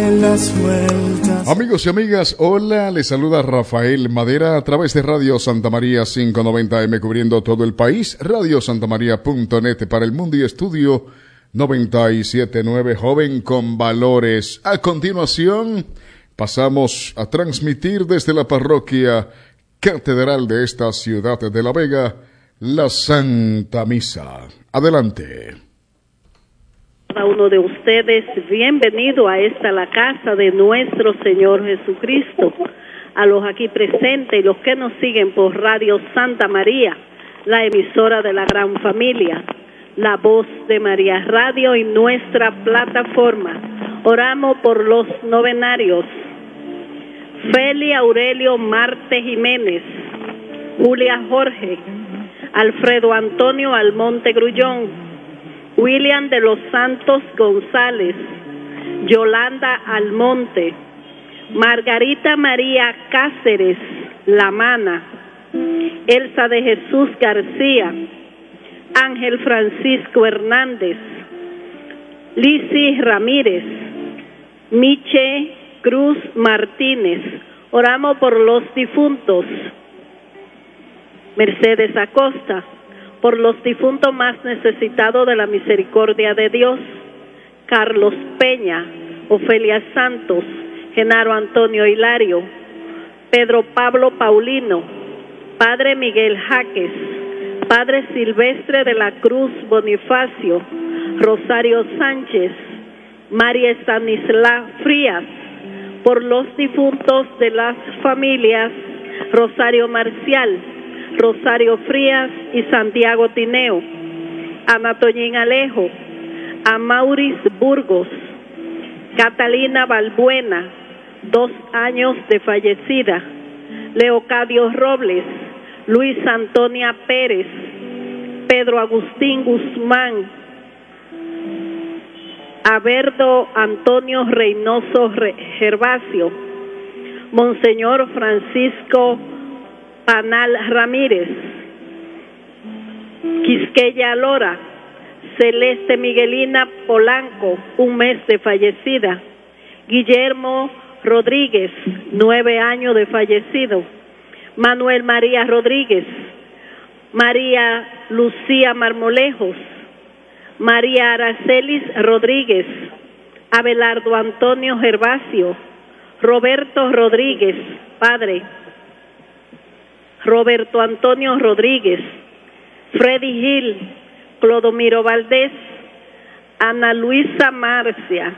las vueltas. Amigos y amigas, hola, les saluda Rafael Madera a través de Radio Santa María 590M cubriendo todo el país, radiosantamaria.net para el mundo y estudio 97.9 Joven con Valores. A continuación, pasamos a transmitir desde la parroquia catedral de esta ciudad de La Vega, la Santa Misa. Adelante. Cada uno de ustedes, bienvenido a la casa de nuestro Señor Jesucristo. A los aquí presentes y los que nos siguen por Radio Santa María, la emisora de la gran familia, la voz de María Radio y nuestra plataforma. Oramos por los novenarios. Feli Aurelio Marte Jiménez, Julia Jorge, Alfredo Antonio Almonte Grullón, William de los Santos González, Yolanda Almonte, Margarita María Cáceres Lamana, Elsa de Jesús García, Ángel Francisco Hernández, Lizy Ramírez, Miche Cruz Martínez. Oramos por los difuntos. Mercedes Acosta, por los difuntos más necesitados de la misericordia de Dios, Carlos Peña, Ofelia Santos, Genaro Antonio Hilario, Pedro Pablo Paulino, Padre Miguel Jaques, Padre Silvestre de la Cruz Bonifacio, Rosario Sánchez, María Estanislá Frías, por los difuntos de las familias Rosario Marcial, Rosario Frías y Santiago Tineo, Ana Toñín Alejo, Amauris Burgos, Catalina Balbuena, 2 años de fallecida, Leocadio Robles, Luis Antonia Pérez, Pedro Agustín Guzmán, Averdo Antonio Reynoso Gervasio, Monseñor Francisco Panal Ramírez, Quisqueya Lora, Celeste Miguelina Polanco, 1 mes de fallecida, Guillermo Rodríguez, 9 años de fallecido, Manuel María Rodríguez, María Lucía Marmolejos, María Aracelis Rodríguez, Abelardo Antonio Gervasio, Roberto Rodríguez, padre, Roberto Antonio Rodríguez, Freddy Gil, Clodomiro Valdés, Ana Luisa Marcia,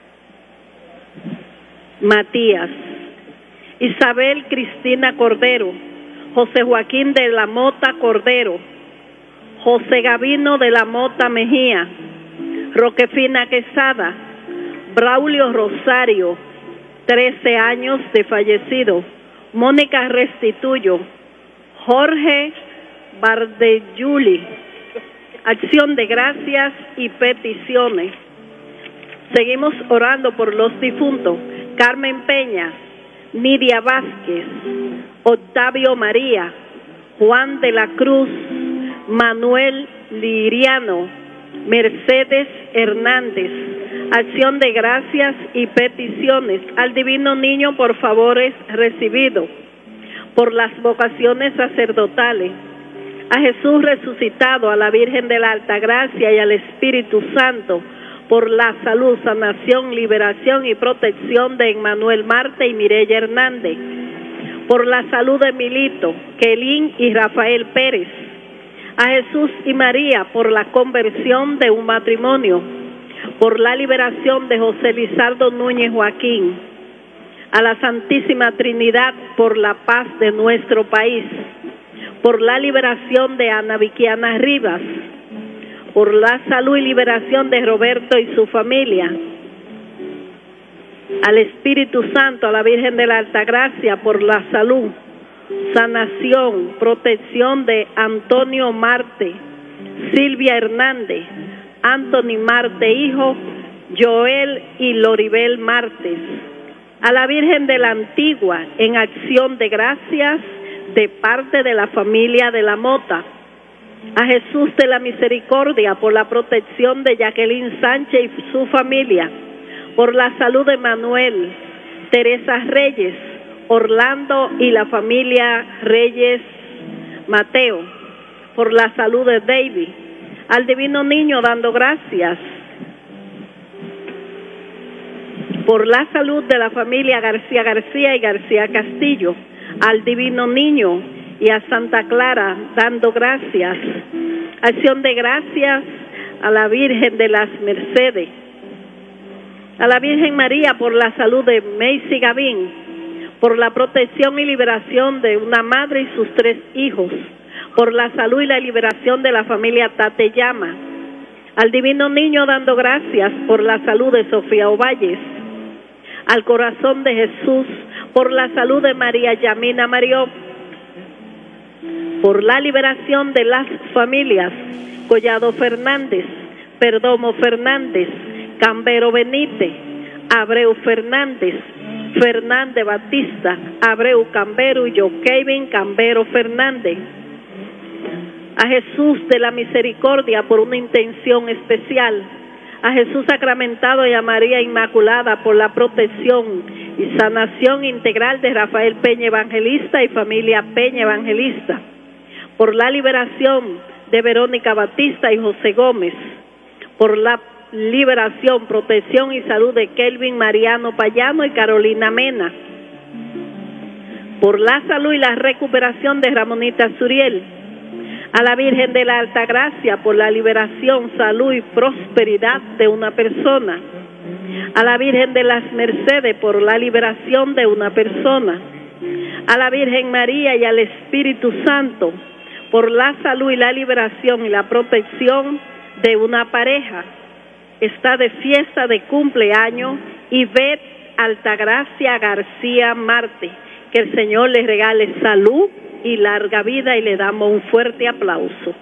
Matías, Isabel Cristina Cordero, José Joaquín de la Mota Cordero, José Gavino de la Mota Mejía, Roquefina Quesada, Braulio Rosario, 13 años de fallecido, Mónica Restituyo, Jorge Bardelluli. Acción de gracias y peticiones. Seguimos orando por los difuntos. Carmen Peña, Nidia Vázquez, Octavio María, Juan de la Cruz, Manuel Liriano, Mercedes Hernández. Acción de gracias y peticiones. Al Divino Niño por favores recibidos, por las vocaciones sacerdotales, a Jesús resucitado, a la Virgen de la Altagracia y al Espíritu Santo, por la salud, sanación, liberación y protección de Emmanuel Marte y Mireya Hernández, por la salud de Milito, Kelín y Rafael Pérez, a Jesús y María por la conversión de un matrimonio, por la liberación de José Lizardo Núñez Joaquín, a la Santísima Trinidad por la paz de nuestro país, por la liberación de Ana Viquiana Rivas, por la salud y liberación de Roberto y su familia, al Espíritu Santo, a la Virgen de la Altagracia por la salud, sanación, protección de Antonio Marte, Silvia Hernández, Anthony Marte hijo, Joel y Loribel Martes, a la Virgen de la Antigua en acción de gracias de parte de la familia de la Mota, a Jesús de la Misericordia por la protección de Jacqueline Sánchez y su familia, por la salud de Manuel, Teresa Reyes, Orlando y la familia Reyes Mateo, por la salud de David, al Divino Niño dando gracias por la salud de la familia García García y García Castillo, al Divino Niño y a Santa Clara dando gracias. Acción de gracias a la Virgen de las Mercedes, a la Virgen María por la salud de Macy Gavín, por la protección y liberación de una madre y sus 3 hijos, por la salud y la liberación de la familia Tateyama, al Divino Niño dando gracias por la salud de Sofía Ovalles, al Corazón de Jesús por la salud de María Yamina Marió, por la liberación de las familias Collado Fernández, Perdomo Fernández, Cambero Benítez, Abreu Fernández, Fernández Batista, Abreu Cambero y yo Kevin Cambero Fernández. A Jesús de la Misericordia por una intención especial, a Jesús sacramentado y a María Inmaculada por la protección y sanación integral de Rafael Peña Evangelista y familia Peña Evangelista, por la liberación de Verónica Batista y José Gómez, por la liberación, protección y salud de Kelvin Mariano Payano y Carolina Mena, por la salud y la recuperación de Ramonita Suriel, a la Virgen de la Altagracia por la liberación, salud y prosperidad de una persona, a la Virgen de las Mercedes por la liberación de una persona, a la Virgen María y al Espíritu Santo por la salud y la liberación y la protección de una pareja. Está de fiesta de cumpleaños Ivette Altagracia García Marte. Que el Señor les regale salud y larga vida y le damos un fuerte aplauso.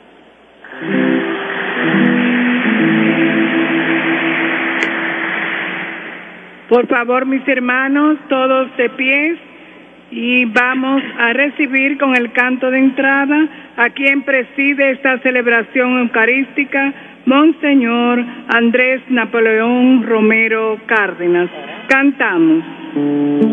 Por favor, mis hermanos, todos de pie, y vamos a recibir con el canto de entrada a quien preside esta celebración eucarística, Monseñor Andrés Napoleón Romero Cárdenas. Cantamos.